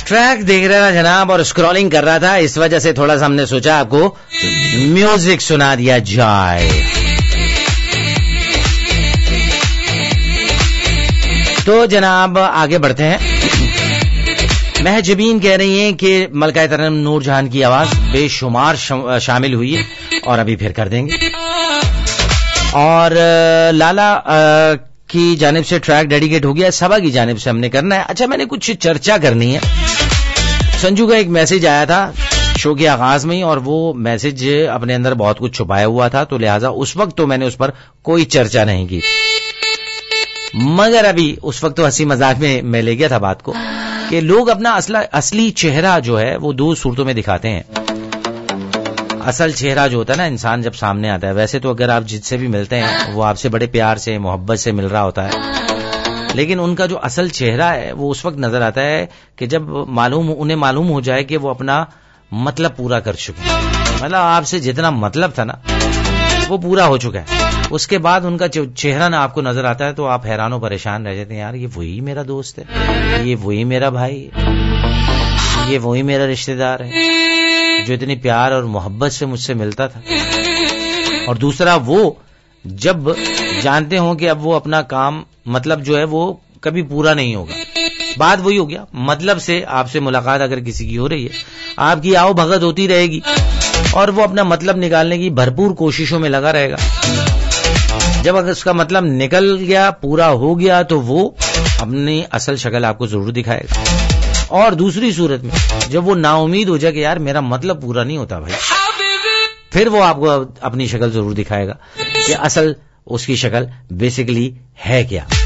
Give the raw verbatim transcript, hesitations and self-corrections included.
Track دیکھ رہا تھا جناب اور اسکرولنگ کر رہا تھا, اس وجہ سے تھوڑا سا ہم نے سوچا آپ کو میوزک سنا دیا جائے. تو جناب آگے بڑھتے ہیں. محجبین کہہ رہی ہیں کہ ملکہ ترنم نور جہان کی آواز بے شمار شامل ہوئی ہے اور ابھی پھر کر دیں گے. اور لالا کی جانب سے ٹریک ڈیڈیکیٹ ہو گیا, سبا کی جانب سے ہم نے کرنا ہے. اچھا, میں نے کچھ چرچا کرنی ہے. سنجو کا ایک میسج آیا تھا شو کے آغاز میں ہی, اور وہ میسج اپنے اندر بہت کچھ چھپایا ہوا تھا, تو لہٰذا اس وقت تو میں نے اس پر کوئی چرچا نہیں کی. مگر ابھی اس وقت تو ہنسی مذاق میں میں لے گیا تھا بات کو کہ لوگ اپنا اصلی چہرہ جو ہے وہ دو صورتوں میں دکھاتے ہیں. اصل چہرہ جو ہوتا ہے نا انسان جب سامنے آتا ہے, ویسے تو اگر آپ جس سے بھی ملتے ہیں وہ آپ سے بڑے پیار سے محبت سے مل رہا ہوتا ہے, لیکن ان کا جو اصل چہرہ ہے وہ اس وقت نظر آتا ہے کہ جب معلوم انہیں معلوم ہو جائے کہ وہ اپنا مطلب پورا کر چکے ہیں. مطلب آپ سے جتنا مطلب تھا نا وہ پورا ہو چکا ہے. اس کے بعد ان کا چہرہ نہ آپ کو نظر آتا ہے تو آپ حیران و پریشان رہ جاتے ہیں, یار یہ وہی میرا دوست ہے, یہ وہی میرا بھائی ہے, یہ وہی میرا رشتہ دار ہے جو اتنی پیار اور محبت سے مجھ سے ملتا تھا. اور دوسرا وہ جب جانتے ہوں کہ اب وہ اپنا کام مطلب جو ہے وہ کبھی پورا نہیں ہوگا. بات وہی ہو گیا, مطلب سے آپ سے ملاقات اگر کسی کی ہو رہی ہے, آپ کی آؤ بھگت ہوتی رہے گی اور وہ اپنا مطلب نکالنے کی بھرپور کوششوں میں لگا رہے گا. جب اگر اس کا مطلب نکل گیا, پورا ہو گیا, تو وہ اپنی اصل شکل آپ کو ضرور دکھائے گا. اور دوسری صورت میں جب وہ نا امید ہو جائے کہ یار میرا مطلب پورا نہیں ہوتا بھائی, پھر وہ آپ کو اپنی شکل ضرور دکھائے گا کہ اصل اس کی شکل بیسیکلی ہے کیا.